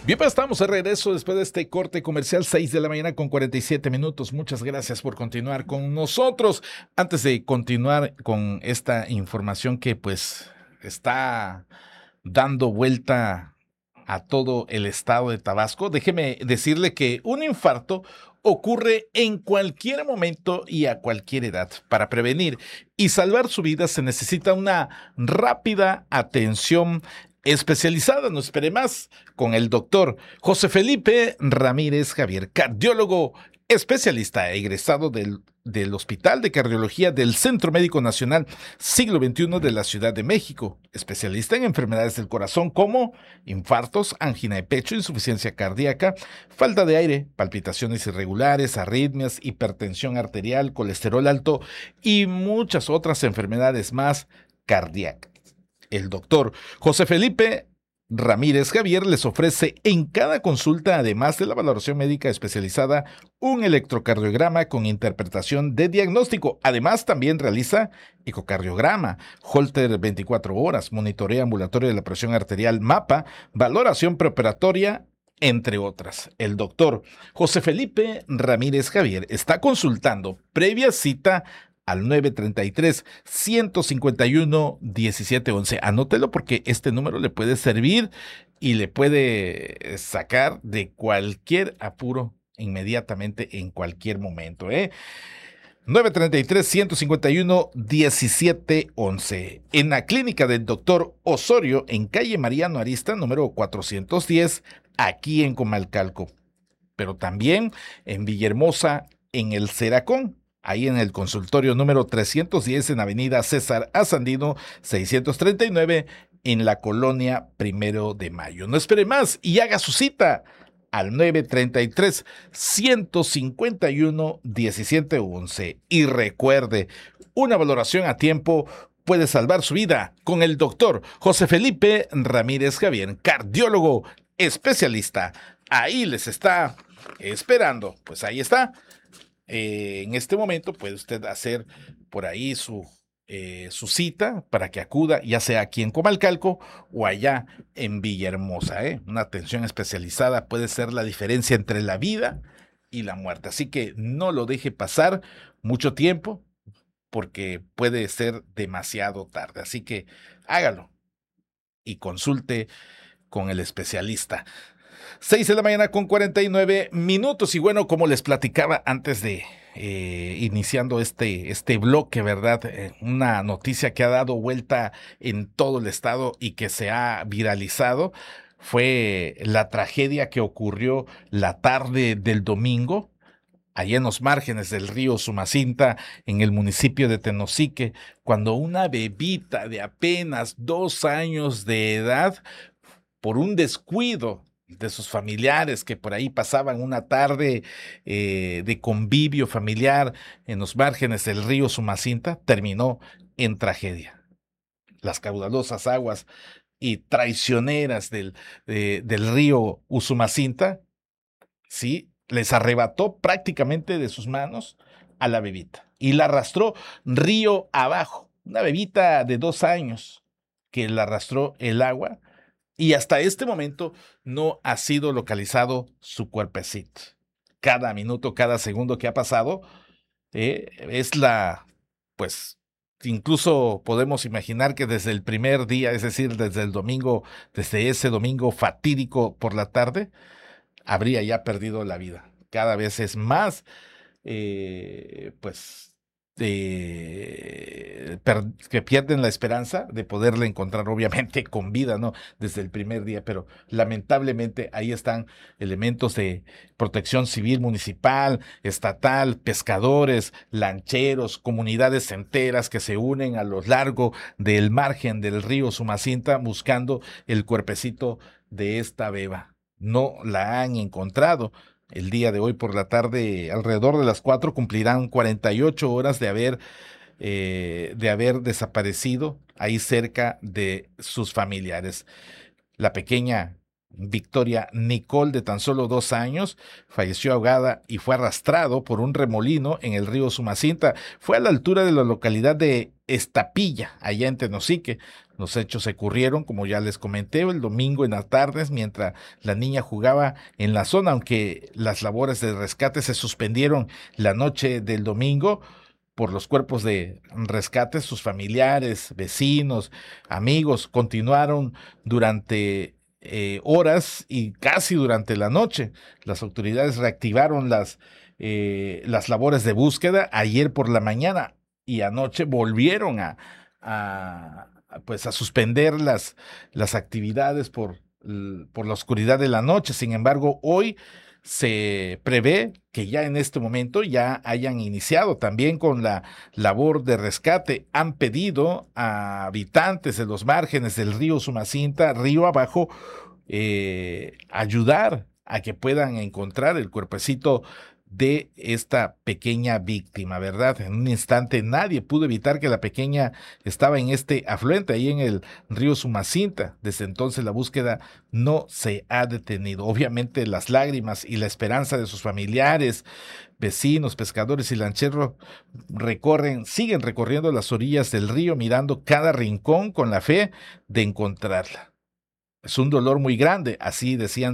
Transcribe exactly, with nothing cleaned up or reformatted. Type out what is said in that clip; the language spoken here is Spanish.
Bien, pues estamos de regreso después de este corte comercial, seis de la mañana con cuarenta y siete minutos. Muchas gracias por continuar con nosotros. Antes de continuar con esta información que pues está dando vuelta a todo el estado de Tabasco, déjeme decirle que un infarto ocurre en cualquier momento y a cualquier edad. Para prevenir y salvar su vida se necesita una rápida atención especializada. No espere más, con el doctor José Felipe Ramírez Javier, cardiólogo especialista egresado del, del Hospital de Cardiología del Centro Médico Nacional Siglo veintiuno de la Ciudad de México, especialista en enfermedades del corazón como infartos, angina de pecho, insuficiencia cardíaca, falta de aire, palpitaciones irregulares, arritmias, hipertensión arterial, colesterol alto y muchas otras enfermedades más cardíacas. El doctor José Felipe Ramírez Javier les ofrece en cada consulta, además de la valoración médica especializada, un electrocardiograma con interpretación de diagnóstico. Además, también realiza ecocardiograma, Holter veinticuatro horas, monitoreo ambulatorio de la presión arterial, mapa, valoración preoperatoria, entre otras. El doctor José Felipe Ramírez Javier está consultando previa cita al nueve treinta y tres, ciento cincuenta y uno, diecisiete once. Anótelo porque este número le puede servir y le puede sacar de cualquier apuro inmediatamente en cualquier momento, ¿eh? nueve treinta y tres, ciento cincuenta y uno, diecisiete once. En la clínica del doctor Osorio, en calle Mariano Arista, número cuatrocientos diez, aquí en Comalcalco. Pero también en Villahermosa, en el Ceracón. Ahí en el consultorio número trescientos diez en Avenida César Asandino, seiscientos treinta y nueve, en la colonia Primero de Mayo. No espere más y haga su cita al nueve treinta y tres, ciento cincuenta y uno, diecisiete once. Y recuerde, una valoración a tiempo puede salvar su vida con el doctor José Felipe Ramírez Javier, cardiólogo especialista. Ahí les está esperando. Pues ahí está. Eh, en este momento puede usted hacer por ahí su, eh, su cita para que acuda, ya sea aquí en Comalcalco o allá en Villahermosa, ¿eh? Una atención especializada puede ser la diferencia entre la vida y la muerte. Así que no lo deje pasar mucho tiempo porque puede ser demasiado tarde. Así que hágalo y consulte con el especialista. seis de la mañana con cuarenta y nueve minutos. Y bueno, como les platicaba antes de eh, iniciando este, este bloque, ¿verdad? Eh, una noticia que ha dado vuelta en todo el estado y que se ha viralizado fue la tragedia que ocurrió la tarde del domingo, allá en los márgenes del río Sumacinta, en el municipio de Tenosique, cuando una bebita de apenas dos años de edad, por un descuido de sus familiares que por ahí pasaban una tarde eh, de convivio familiar en los márgenes del río Sumacinta, terminó en tragedia. Las caudalosas aguas y traicioneras del, eh, del río Usumacinta, sí, les arrebató prácticamente de sus manos a la bebita y la arrastró río abajo. Una bebita de dos años que la arrastró el agua. Y hasta este momento no ha sido localizado su cuerpecito. Cada minuto, cada segundo que ha pasado, eh, es la, pues, incluso podemos imaginar que desde el primer día, es decir, desde el domingo, desde ese domingo fatídico por la tarde, habría ya perdido la vida. Cada vez es más, eh, pues, eh, per, que pierden la esperanza de poderla encontrar, obviamente con vida, ¿no? Desde el primer día, pero lamentablemente ahí están elementos de protección civil municipal, estatal, pescadores, lancheros, comunidades enteras que se unen a lo largo del margen del río Sumacinta buscando el cuerpecito de esta beba. No la han encontrado. El día de hoy por la tarde, alrededor de las cuatro, cumplirán cuarenta y ocho horas de haber, eh, de haber desaparecido ahí cerca de sus familiares. La pequeña Victoria Nicole, de tan solo dos años, falleció ahogada y fue arrastrado por un remolino en el río Sumacinta. Fue a la altura de la localidad de Estapilla, allá en Tenosique, Los hechos ocurrieron, como ya les comenté, el domingo en las tardes, mientras la niña jugaba en la zona, aunque las labores de rescate se suspendieron la noche del domingo por los cuerpos de rescate. Sus familiares, vecinos, amigos continuaron durante eh, horas y casi durante la noche. Las autoridades reactivaron las, eh, las labores de búsqueda ayer por la mañana y anoche volvieron a, a pues a suspender las, las actividades por, por la oscuridad de la noche. Sin embargo, hoy se prevé que ya en este momento ya hayan iniciado también con la labor de rescate. Han pedido a habitantes de los márgenes del río Sumacinta, río abajo, eh, ayudar a que puedan encontrar el cuerpecito de esta pequeña víctima, ¿verdad? En un instante nadie pudo evitar que la pequeña estaba en este afluente, ahí en el río Sumacinta. Desde entonces la búsqueda no se ha detenido. Obviamente las lágrimas y la esperanza de sus familiares, vecinos, pescadores y lancheros recorren, siguen recorriendo las orillas del río, mirando cada rincón con la fe de encontrarla. Es un dolor muy grande, así decían